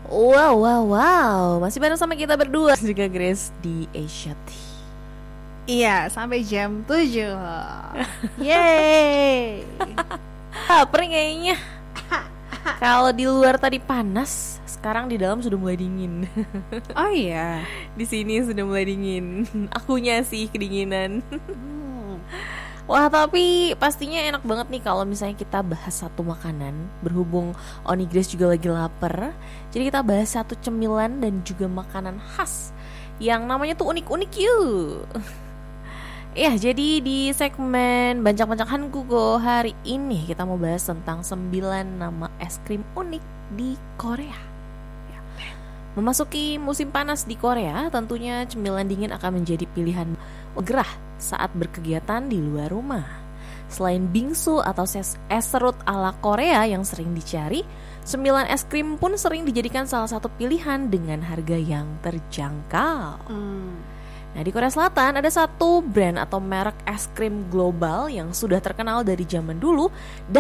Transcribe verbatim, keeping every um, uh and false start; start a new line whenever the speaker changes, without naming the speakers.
Wow, wow, wow. Masih bareng sama kita berdua juga Grace di Asia Tea.
Iya, sampai jam tujuh. Yeay.
Lapar kayaknya. Kalau di luar tadi panas, sekarang di dalam sudah mulai dingin.
Oh iya.
Di sini sudah mulai dingin. Akunya sih kedinginan.
Hmm.
Wah, tapi pastinya enak banget nih kalau misalnya kita bahas satu makanan. Berhubung Oni Grace juga lagi lapar, jadi kita bahas satu cemilan dan juga makanan khas yang namanya tuh unik-unik yuk. Ya, jadi di segmen Bancak-Bancakan Google hari ini kita mau bahas tentang sembilan nama es krim unik di Korea. Ya. Memasuki musim panas di Korea, tentunya cemilan dingin akan menjadi pilihan gerah saat berkegiatan di luar rumah. Selain bingsu atau es serut ala Korea yang sering dicari, cemilan es krim pun sering dijadikan salah satu pilihan dengan harga yang terjangkau.
Hmm.
Nah, di Korea Selatan ada satu brand atau merek es krim global yang sudah terkenal dari zaman dulu dan